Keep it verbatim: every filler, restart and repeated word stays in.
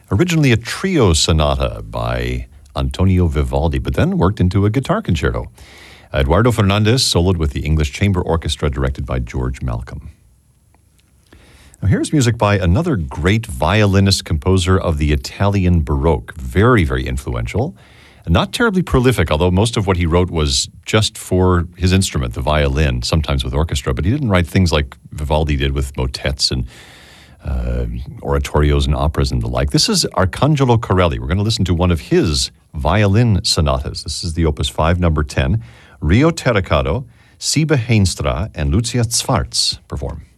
Originally a trio sonata by Antonio Vivaldi, but then worked into a guitar concerto. Eduardo Fernandez soloed with the English Chamber Orchestra directed by George Malcolm. Now here's music by another great violinist composer of the Italian Baroque. Very, very influential. Not terribly prolific, although most of what he wrote was just for his instrument, the violin, sometimes with orchestra. But he didn't write things like Vivaldi did with motets and uh, oratorios and operas and the like. This is Arcangelo Corelli. We're going to listen to one of his violin sonatas. This is the Opus five, number ten. Rio Terracado, Siba Heenstra, and Lucia Zwartz perform.